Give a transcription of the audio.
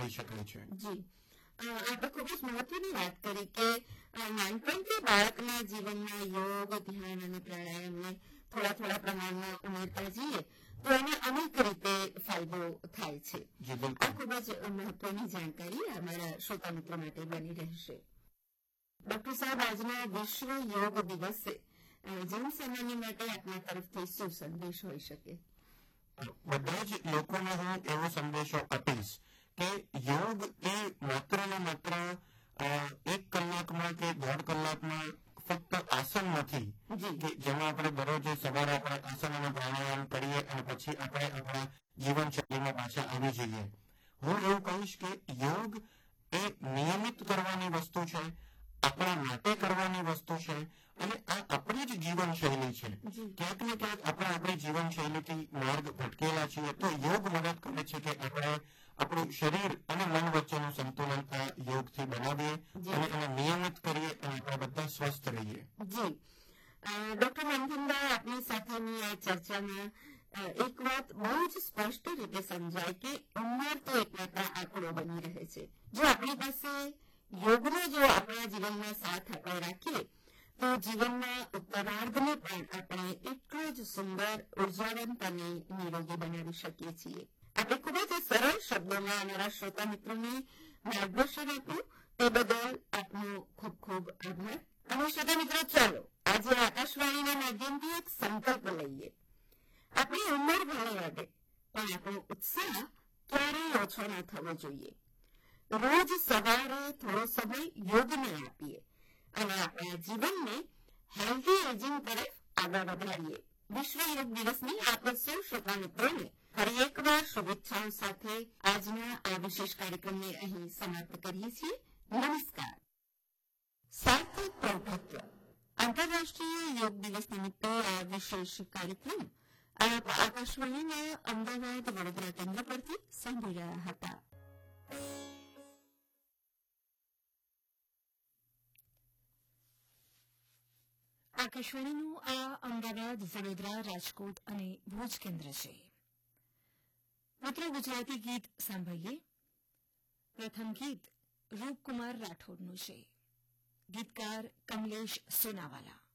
કહી શકાય છે. જી, આપણે ખૂબ જ મહત્વની વાત કરી કે નાનપણથી બાળકના જીવનમાં યોગ, ધ્યાન અને પ્રાણાયામને થોડા પ્રમાણમાં ઉમેરતા જઈએ તો એને અનેક રીતે ફાયદો થાય છે. આ ખૂબ જ મહત્વની જાણકારી અમારા શ્રોતા મિત્રો માટે બની રહેશે. ડોક્ટર સાહેબ, આજના વિશ્વ યોગ દિવસે જનસામાન્ય માટે આપના તરફથી શું સંદેશ હોઈ શકે? બધા જ લોકોને હું એવો સંદેશો આપીશ કે યોગ એ માત્ર ને માત્ર 1 કલાકમાં કે 1.5 કલાકમાં ફક્ત આસન નથી કે જેમાં આપણે દરરોજ સવારે આપણે આસન અને પ્રાણાયામ કરીએ અને પછી આપણે આપણા જીવનશૈલીમાં પાછા આવી જઈએ. હું એવું કહીશ કે યોગ એ નિયમિત કરવાની વસ્તુ છે, આપણા માટે કરવાની વસ્તુ છે અને આ આપણી જ જીવનશૈલી છે. ક્યાંક ને ક્યાંક આપણે આપણી જીવનશૈલીથી માર્ગ ભટકેલા છીએ તો યોગ મદદ કરે છે કે આપણે આપણું શરીર અને મન વચ્ચેનું સંતુલન આ યોગથી બનાવીએ અને એને નિયમિત કરીએ અને આપણે બધા સ્વસ્થ રહીએ. જી, ડોક્ટર મંથનભાઈ, આપની સાથેની આ ચર્ચામાં એક વાત બહુ જ સ્પષ્ટ રીતે સમજાય કે ઉંમર તો એક માત્ર આંકડો બની રહે છે. જો આપણી પાસે યોગનો જો આપણા જીવનમાં સાથ આપણે રાખીએ તો જીવનના ઉત્તરાર્ધને પણ આપણે એટલું જ સુંદર, ઉર્જાવંત અને નિરોગી બનાવી શકીએ છીએ. આપણે ખૂબ જ સરળ શબ્દોમાં અમારા શ્રોતા મિત્રોને માર્ગદર્શન આપ્યું તે બદલ આપનો ખૂબ ખૂબ આભાર. અને શ્રોતા મિત્રો, ચાલો આજે આકાશવાણીના માધ્યમથી એક સંકલ્પ લઈએ. આપણી ઉંમર ભલે વધે પણ આપણો ઉત્સાહ ક્યારેય ઓછો ન થવો જોઈએ. રોજ સવારે થોડો સમય યોગને આપીએ અને આપણા જીવનને હેલ્ધી એજિંગ તરફ આગળ વધારીએ. વિશ્વ યોગ દિવસની આપણે સૌ શ્રોતા મિત્રોને ફરી એકવાર શુભેચ્છાઓ સાથે આજના આ વિશેષ કાર્યક્રમને અહીં સમાપ્ત કરીએ છીએ. નમસ્કાર. સાર્થક પ્રભુત્વ આંતરરાષ્ટ્રીય યોગ દિવસ નિમિત્તે આ વિશેષ કાર્યક્રમ આપ આકાશવાણીના અમદાવાદ વડોદરા કેન્દ્ર પરથી સાંભળી રહ્યા હતા. આકાશવાણીનું આ અમદાવાદ, વડોદરા, રાજકોટ અને ભુજ કેન્દ્ર છે. મિત્રો, ગુજરાતી ગીત સાંભળીએ. પ્રથમ ગીત રૂપકુમાર રાઠોડનું છે. ગીતકાર કમલેશ સોનાવાલા.